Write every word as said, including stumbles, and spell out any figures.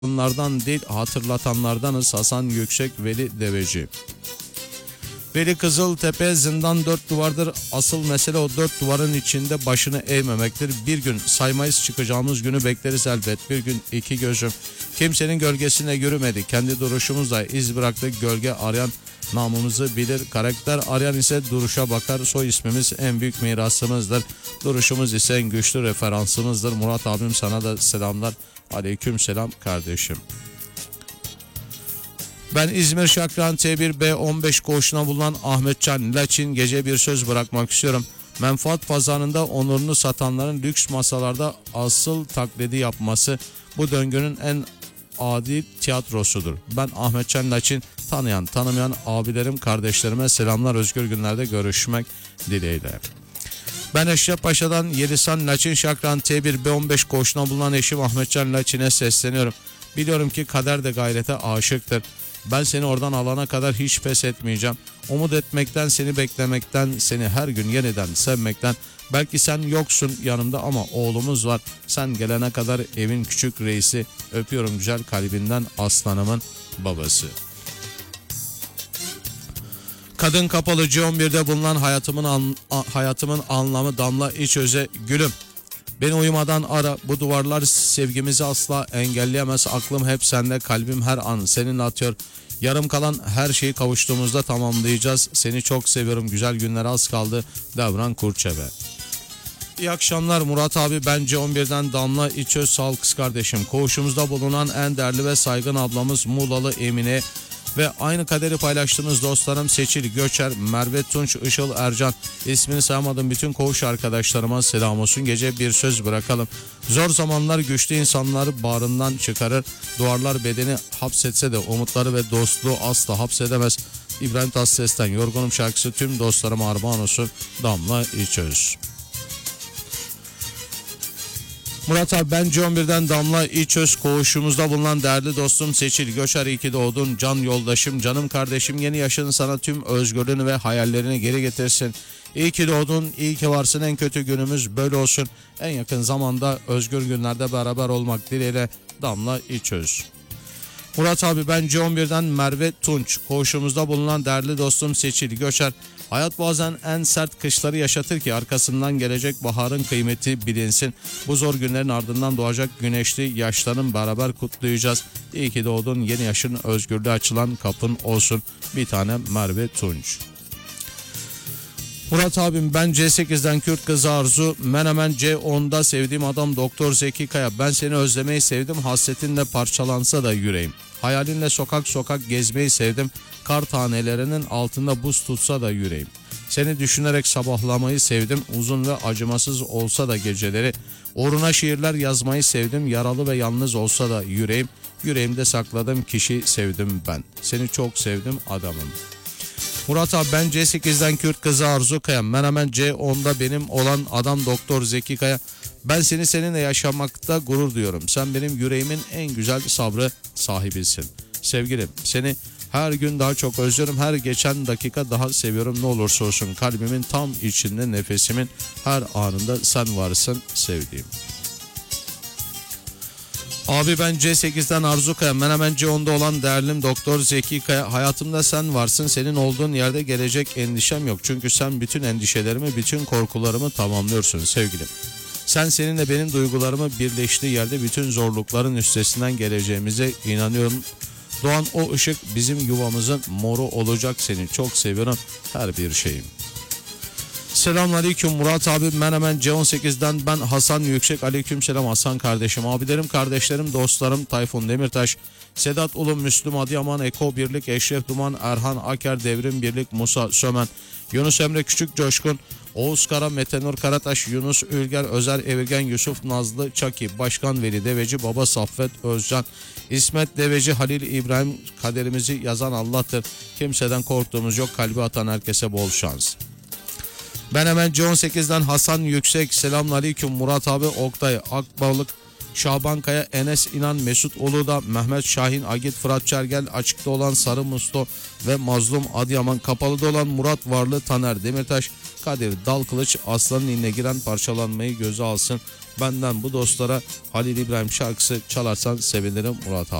Bunlardan değil, hatırlatanlardanız. Hasan Yüksek, Veli Deveci. Veli Kızıltepe, zindan dört duvardır. Asıl mesele o dört duvarın içinde başını eğmemektir. Bir gün saymayız, çıkacağımız günü bekleriz elbet. Bir gün iki gözüm kimsenin gölgesine yürümedi. Kendi duruşumuzla iz bıraktık. Gölge arayan namımızı bilir. Karakter arayan ise duruşa bakar. Soy ismimiz en büyük mirasımızdır. Duruşumuz ise en güçlü referansımızdır. Murat abim, sana da selamlar. Aleyküm selam kardeşim. Ben İzmir Şakran T bir B on beş koğuşuna bulunan Ahmetcan Laçin, gece bir söz bırakmak istiyorum. Menfaat pazarında onurunu satanların lüks masalarda asıl taklidi yapması bu döngünün en adi tiyatrosudur. Ben Ahmetcan Laçin, tanıyan tanımayan abilerim, kardeşlerime selamlar. Özgür günlerde görüşmek dileğiyle. Ben Eşref Paşa'dan Yelisan Laçin Şakran T bir B on beş koğuşuna bulunan eşim Ahmetcan Laçin'e sesleniyorum. Biliyorum ki kader de gayrete aşıktır. Ben seni oradan alana kadar hiç pes etmeyeceğim. Umut etmekten, seni beklemekten, seni her gün yeniden sevmekten. Belki sen yoksun yanımda ama oğlumuz var. Sen gelene kadar evin küçük reisi. Öpüyorum güzel kalbinden, aslanımın babası. Kadın Kapalı C on bir'de bulunan hayatımın an, hayatımın anlamı Damla İçöz'e gülüm. Beni uyumadan ara, bu duvarlar sevgimizi asla engelleyemez. Aklım hep sende, kalbim her an seninle atıyor. Yarım kalan her şeyi kavuştuğumuzda tamamlayacağız. Seni çok seviyorum, güzel günler az kaldı. Devran Kurçebe. İyi akşamlar Murat abi, ben C on bir'den Damla İçöz, sağ ol kız kardeşim. Koğuşumuzda bulunan en değerli ve saygın ablamız Muğlalı Emine ve aynı kaderi paylaştığınız dostlarım Seçil Göçer, Merve Tunç, Işıl Ercan, ismini saymadığım bütün koğuş arkadaşlarıma selam olsun. Gece bir söz bırakalım. Zor zamanlar güçlü insanları bağrından çıkarır. Duvarlar bedeni hapsetse de umutları ve dostluğu asla hapsedemez. İbrahim Tatlıses'ten Yorgunum şarkısı tüm dostlarıma armağan olsun. Damla İçöz. Murat abi, ben C on bir'den Damla İçöz, koğuşumuzda bulunan değerli dostum Seçil Göçer, iyi ki doğdun can yoldaşım, canım kardeşim, yeni yaşın sana tüm özgürlüğünü ve hayallerini geri getirsin. İyi ki doğdun, iyi ki varsın, en kötü günümüz böyle olsun. En yakın zamanda özgür günlerde beraber olmak dileğiyle, Damla İçöz. Murat abi, ben C on bir'den Merve Tunç, koğuşumuzda bulunan değerli dostum Seçil Göçer. Hayat bazen en sert kışları yaşatır ki arkasından gelecek baharın kıymeti bilinsin. Bu zor günlerin ardından doğacak güneşli yaşların beraber kutlayacağız. İyi ki doğdun, yeni yaşın özgürlüğe açılan kapın olsun. Bir tane Merve Tunç. Murat abim, ben C sekiz'den Kürt kızı Arzu, Menemen C on'da sevdiğim adam Doktor Zeki Kaya. Ben seni özlemeyi sevdim, hasretinle parçalansa da yüreğim. Hayalinle sokak sokak gezmeyi sevdim, kar tanelerinin altında buz tutsa da yüreğim. Seni düşünerek sabahlamayı sevdim, uzun ve acımasız olsa da geceleri. Uğruna şiirler yazmayı sevdim, yaralı ve yalnız olsa da yüreğim. Yüreğimde sakladığım kişi sevdim ben. Seni çok sevdim adamım. Murat abi, ben C sekiz'den Kürt kızı Arzu Kaya, Menemen C on'da benim olan adam Doktor Zeki Kaya. Ben seni seninle yaşamakta gurur duyuyorum. Sen benim yüreğimin en güzel sabrı sahibisin. Sevgilim, seni her gün daha çok özlüyorum. Her geçen dakika daha seviyorum. Ne olursa olsun kalbimin tam içinde, nefesimin her anında sen varsın sevdiğim. Abi, ben C sekiz'den Arzu Kaya, Menemen C on'da olan değerlim Doktor Zeki Kaya. Hayatımda sen varsın. Senin olduğun yerde gelecek endişem yok. Çünkü sen bütün endişelerimi, bütün korkularımı tamamlıyorsun sevgilim. Sen seninle benim duygularımı birleştiği yerde bütün zorlukların üstesinden geleceğimize inanıyorum. Doğan o ışık bizim yuvamızın moru olacak. Seni çok seviyorum her bir şeyim. Selamünaleyküm Murat abi, Menemen C on sekiz'den ben Hasan Yüksek. Aleykümselam Hasan kardeşim, abilerim, kardeşlerim, dostlarım Tayfun Demirtaş, Sedat Ulu, Müslüm Adıyaman, Eko Birlik, Eşref Duman, Erhan Aker, Devrim Birlik, Musa Sömen, Yunus Emre Küçük Coşkun, Oğuz Kara, Metenur Karataş, Yunus Ülger, Özer Evirgen, Yusuf Nazlı Çaki, Başkan Veli Deveci, Baba Saffet Özcan, İsmet Deveci, Halil İbrahim. Kaderimizi yazan Allah'tır. Kimseden korktuğumuz yok. Kalbi atan herkese bol şans. Ben hemen C on sekiz'den Hasan Yüksek. Selamünaleyküm Murat abi, Oktay Akbalık, Şaban Kaya, Enes İnan, Mesut Uludağ, Mehmet Şahin, Agit Fırat Çergel, açıkta olan Sarı Musto ve Mazlum Adıyaman, kapalıda olan Murat Varlı, Taner Demirtaş, Kadir Dalkılıç, Aslan'ın inine giren parçalanmayı göze alsın. Benden bu dostlara Halil İbrahim şarkısı çalarsan sevinirim Murat abi.